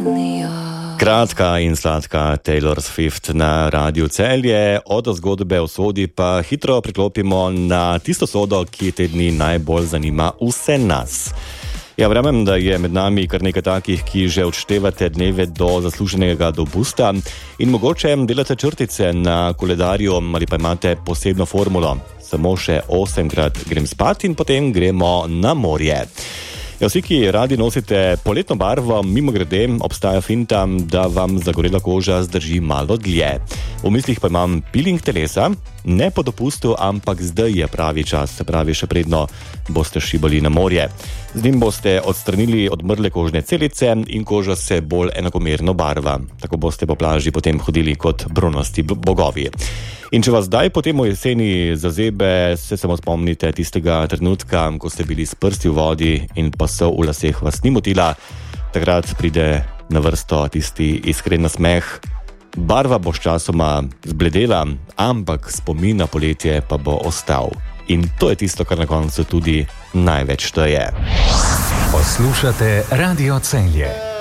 Kratka in sladka Taylor Swift na Radiu Celje. Od zgodbe o sodi pa hitro priklopimo na tisto sodo, ki te dni najbolj zanima vse nas. Ja, verjamem, da je med nami kar nekaj takih, ki že odštevate dneve do zasluženega dopusta in mogoče delate črtice na koledarju ali pa imate posebno formulo. Samo še 8krat grem spat in potem gremo na morje. Ja, vsi, ki radi nosite poletno barvo, mimogrede obstaja finta, da vam zagorela koža zdrži malo dlje. V mislih pa imam peeling telesa, ne po dopustu, ampak zdaj je pravi čas, se pravi še predno boste šibali na morje. Z njim boste odstranili odmrle kožne celice in koža se bolj enakomerno barva. Tako boste po plaži potem hodili kot bronasti bogovi. In če vas zdaj potem v jeseni zazebe, se samo spomnite tistega trenutka, ko ste bili s prsti v vodi in pa sol v laseh vas ni motila, takrat pride na vrsto tisti iskren nasmeh. Barva bo sčasoma zbledela, ampak spomin na poletje pa bo ostal. In to je tisto, kar na koncu tudi največ šteje. Poslušate Radio Celje.